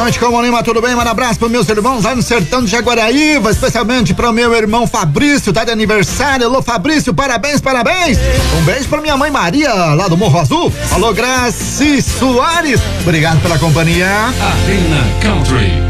noite, Comunhão Lima, tudo bem? Manda abraço pros meus irmãos lá no sertão de Jaguaraíva, especialmente pro meu irmão Fabrício, tá de aniversário. Alô, Fabrício, parabéns, parabéns. Um beijo pra minha mãe Maria, lá do Morro Azul. Alô, Graci Soares, obrigado pela companhia. Arena Country.